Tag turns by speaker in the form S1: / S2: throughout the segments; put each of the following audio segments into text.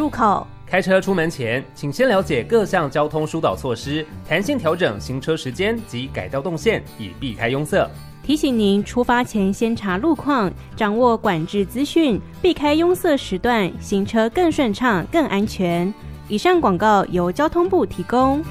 S1: 路口。
S2: 开车出门前，请先了解各项交通疏导措施，弹性调整行车时间及改道动线，以避开拥塞。
S1: 提醒您出发前先查路况，掌握管制资讯，避开拥塞时段，行车更顺畅、更安全。以上广告由交通部提供。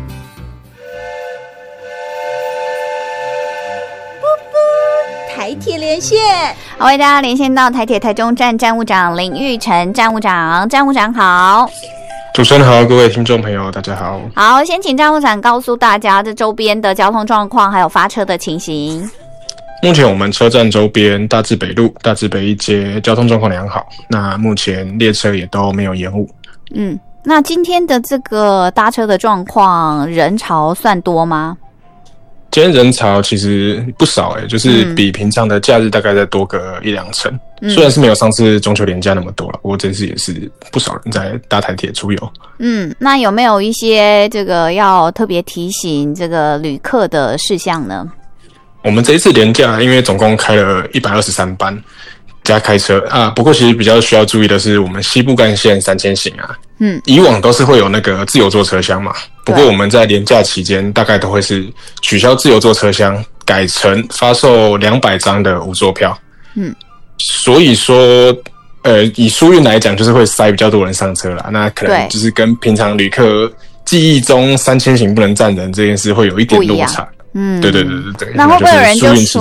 S3: 台铁连线，
S4: 好，为大家连线到台铁台中站站务长林玉成站务长，站务长好。
S5: 主持人好，各位听众朋友大家好。
S4: 好，先请站务长告诉大家这周边的交通状况还有发车的情形。
S5: 目前我们车站周边大智北路、大智北一街交通状况良好，那目前列车也都没有延误。
S4: 那今天的这个搭车的状况，人潮算多吗？
S5: 今天人潮其实不少就是比平常的假日大概再多个1-2成。虽然是没有上次中秋连假那么多了，不过这次也是不少人在搭台铁出游。
S4: 那有没有一些这个要特别提醒这个旅客的事项呢？
S5: 我们这一次连假，因为总共开了123班加开车啊，不过其实比较需要注意的是，我们西部干线3000型啊，以往都是会有那个自由座车厢嘛，不过我们在连假期间大概都会是取消自由座车厢，改成发售200张的无座票。所以说，以疏运来讲，就是会塞比较多人上车啦。那可能就是跟平常旅客记忆中3000型不能站人这件事会有一点落差。对。
S4: 那会不会有人就说？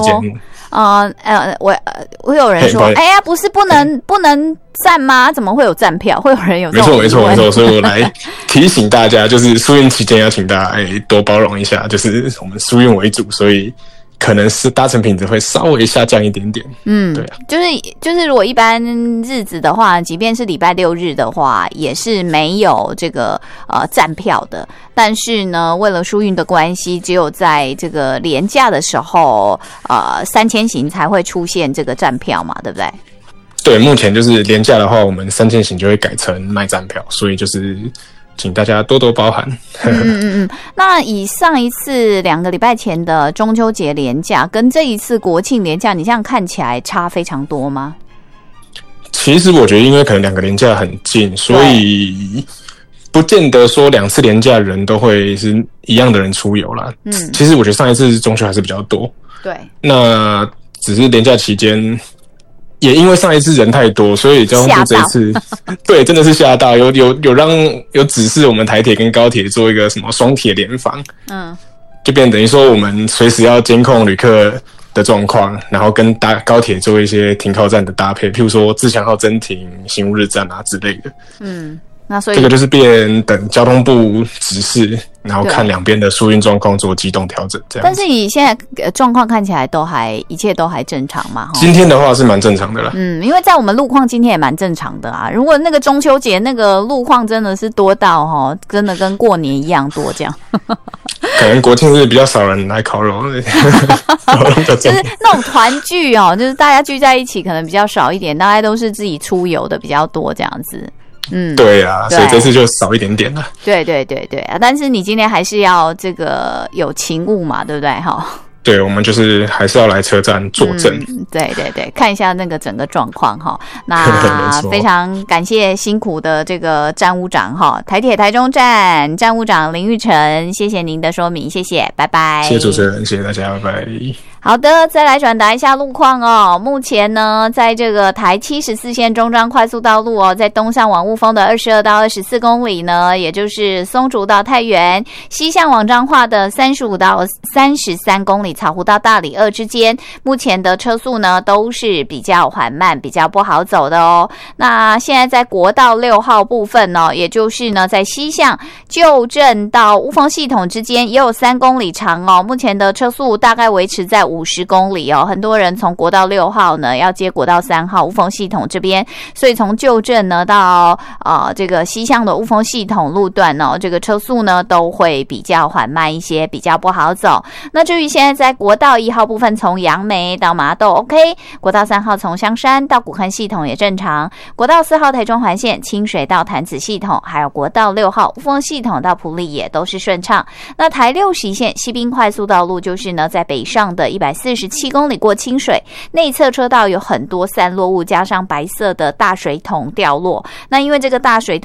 S4: 我有人说，哎呀，不是不能站吗？怎么会有站票？会有人有这种疑问？
S5: 没错，所以我来提醒大家，就是疏运期间要请大家多包容一下，就是我们疏运为主，所以可能是搭乘品质会稍微下降一点点。对啊，
S4: 就是如果一般日子的话，即便是礼拜六日的话，也是没有这个站票的。但是呢，为了疏运的关系，只有在这个连假的时候，3000型才会出现这个站票嘛，对不对？
S5: 对，目前就是连假的话，我们3000型就会改成卖站票，所以就是请大家多多包涵。
S4: 那以上一次2个礼拜前的中秋节连假跟这一次国庆连假，你这样看起来差非常多吗？
S5: 其实我觉得因为可能2个连假很近，所以不见得说2次连假人都会是一样的人出游啦。其实我觉得上一次中秋还是比较多。对，那只是连假期间也因为上一次人太多，所以交通部这一次对真的是吓到，有指示我们台铁跟高铁做一个什么双铁联防，就变等于说我们随时要监控旅客的状况，然后跟高铁做一些停靠站的搭配，譬如说自强号增停、新乌日站啊之类的。
S4: 那所以
S5: 这个就是变等交通部指示，然后看两边的疏运状况做机动调整这样。
S4: 但是你现在状况看起来一切都还正常嘛？
S5: 今天的话是蛮正常的啦。
S4: 因为在我们路况今天也蛮正常的啊。如果那个中秋节那个路况真的是多到真的跟过年一样多这样。
S5: 可能国庆日比较少人来烤肉，
S4: 就是那种团聚就是大家聚在一起可能比较少一点，大概都是自己出游的比较多这样子。
S5: 对啊，所以这次就少一点点了。
S4: 对啊，但是你今天还是要这个有勤务嘛，对不对？
S5: 对，我们就是还是要来车站坐镇。
S4: 对，看一下那个整个状况哈。那非常感谢辛苦的这个站务长哈，台铁台中站站务长林玉成，谢谢您的说明，谢谢，拜拜。
S5: 谢谢主持人，谢谢大家，拜拜。
S4: 好的，再来转达一下路况哦。目前呢，在这个台74线中彰快速道路在东向往雾峰的22到24公里呢，也就是松竹到太原，西向往彰化的35到33公里，草湖到大里2之间，目前的车速呢都是比较缓慢，比较不好走的哦。那现在在国道6号部分也就是呢在西向旧镇到雾峰系统之间也有3公里长哦，目前的车速大概维持在50公里哦，很多人从国道6号呢要接国道3号雾峰系统这边，所以从旧镇呢到这个西向的雾峰系统路段这个车速呢都会比较缓慢一些，比较不好走。那至于现在在国道1号部分，从杨梅到麻豆 OK， 国道3号从香山到古坑系统也正常，国道4号台中环线清水到潭子系统，还有国道6号雾峰系统到埔里也都是顺畅。那台60线西滨快速道路就是呢在北上的147公里过清水，内侧车道有很多散落物，加上白色的大水桶掉落。那因为这个大水